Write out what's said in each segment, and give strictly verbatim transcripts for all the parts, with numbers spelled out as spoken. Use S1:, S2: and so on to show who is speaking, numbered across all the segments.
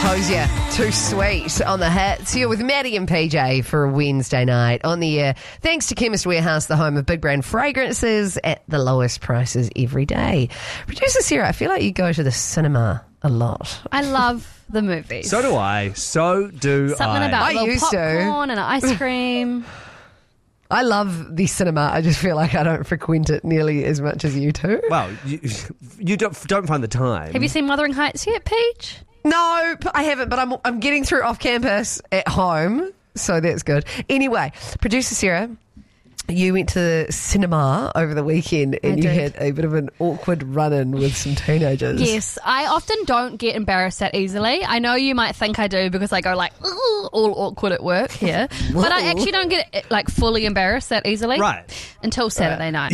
S1: Hosier, Too Sweet on the Hits. You're with Maddie and P J for a Wednesday night on the air. Thanks to Chemist Warehouse, the home of big brand fragrances at the lowest prices every day. Producer Sarah, I feel like you go to the cinema a lot.
S2: I love the movies.
S3: So do I. So do
S2: Something
S3: I.
S2: about
S1: I
S2: a little
S1: used to.
S2: popcorn and an ice cream.
S1: I love the cinema. I just feel like I don't frequent it nearly as much as you do.
S3: Well, you, you don't, don't find the time.
S2: Have you seen Wuthering Heights yet, Peach?
S1: No, I haven't, but I'm I'm getting through off campus at home, so that's good. Anyway, producer Sarah, you went to the cinema over the weekend and
S2: I
S1: you
S2: did.
S1: had a bit of an awkward run-in with some teenagers.
S2: Yes, I often don't get embarrassed that easily. I know you might think I do because I go like "Ooh," all awkward at work here, but I actually don't get like fully embarrassed that easily.
S3: Right.
S2: Until Saturday night.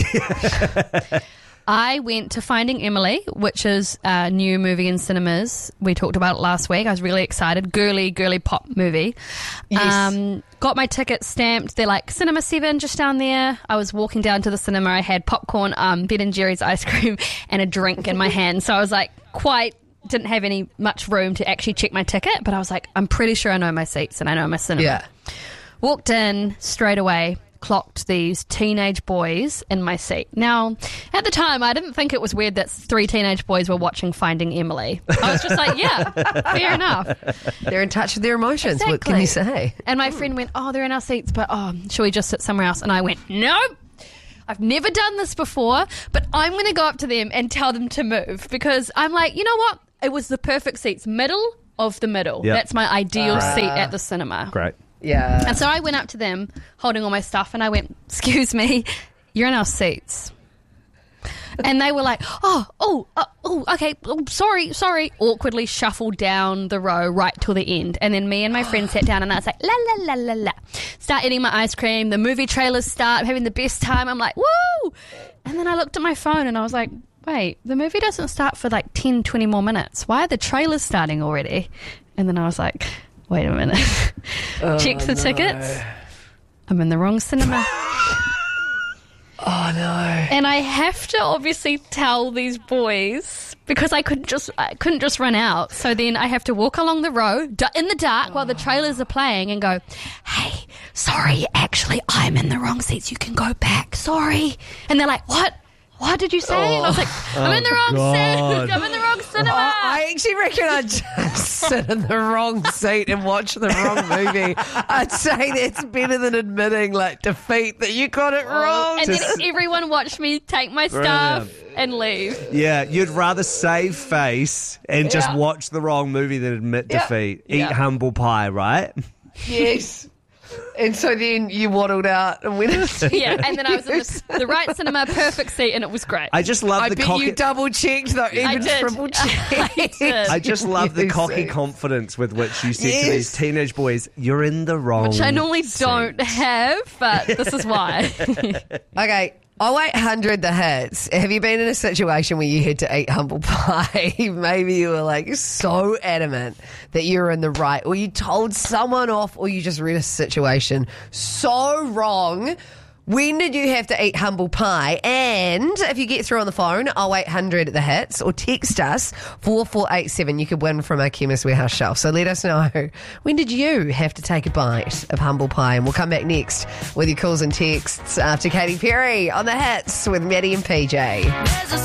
S2: I went to Finding Emily, which is a new movie in cinemas. We talked about it last week. I was really excited. Girly, girly pop movie.
S1: Yes.
S2: Um, got my ticket stamped. They're like Cinema seven just down there. I was walking down to the cinema. I had popcorn, um, Ben and Jerry's ice cream and a drink in my hand. So I was like quite... didn't have any much room to actually check my ticket, but I was like, I'm pretty sure I know my seats and I know my cinema.
S1: Yeah.
S2: Walked in straight away, clocked these teenage boys in my seat. Now, at the time, I didn't think it was weird that three teenage boys were watching Finding Emily. I was just like, yeah, fair enough.
S1: They're in touch with their emotions. What can
S2: Exactly.
S1: you say?
S2: And my friend went, oh, they're in our seats, but oh, shall we just sit somewhere else? And I went, nope. I've never done this before, but I'm going to go up to them and tell them to move because I'm like, you know what? It was the perfect seats, middle of the middle.
S3: Yep.
S2: That's my ideal
S1: Ah.
S2: seat at the cinema.
S3: Great.
S1: Yeah.
S2: And so I went up to them holding all my stuff and I went, excuse me, you're in our seats. And they were like, oh, oh, oh, oh okay, oh, sorry, sorry. Awkwardly shuffled down the row right till the end. And then me and my friend sat down and I was like, la, la, la, la, la. Start eating my ice cream. The movie trailers start. I'm having the best time. I'm like, woo! And then I looked at my phone and I was like, wait, the movie doesn't start for like ten, twenty more minutes. Why are the trailers starting already? And then I was like, wait a minute.
S1: Oh,
S2: Checked the
S1: no.
S2: tickets. I'm in the wrong cinema.
S1: Oh, no.
S2: And I have to obviously tell these boys because I couldn't just I couldn't just run out. So then I have to walk along the row d- in the dark while the trailers are playing and go, hey, sorry, actually, I'm in the wrong seats. You can go back. Sorry. And they're like, what? What did you say? And I was like, I'm in the wrong
S3: God.
S2: seat. I'm in the wrong cinema.
S1: I, I actually reckon I'd just sit in the wrong seat and watch the wrong movie. I'd say that's better than admitting, like, defeat that you got it wrong.
S2: And then everyone watched me take my stuff and leave.
S3: Yeah, you'd rather save face and just
S1: Yeah.
S3: watch the wrong movie than admit
S1: Yeah.
S3: defeat. Eat
S1: Yeah.
S3: humble pie, right?
S1: Yes. And so then you waddled out and went into
S2: Yeah, and then I was in the, the right cinema, perfect seat, and it was great.
S3: I just love
S1: I
S3: the
S1: bet
S3: cocky...
S1: you double checked though, even
S2: did.
S1: triple checked.
S2: I did.
S3: I just love the
S1: Yes,
S3: cocky
S1: yes.
S3: confidence with which you said to
S1: Yes.
S3: these teenage boys, you're in the wrong
S2: Which I normally
S3: seat."
S2: don't have, but this is why.
S1: Okay, oh eight hundred the hits. Have you been in a situation where you had to eat humble pie? Maybe you were like so adamant that you were in the right, or you told someone off, or you just read a situation so wrong. When did you have to eat humble pie? And if you get through on the phone, oh eight hundred the hits, or text us four four eight seven, you could win from our Chemist Warehouse shelf. So let us know, when did you have to take a bite of humble pie? And we'll come back next with your calls and texts after Katy Perry on the hits with Maddie and P J.
S4: There's a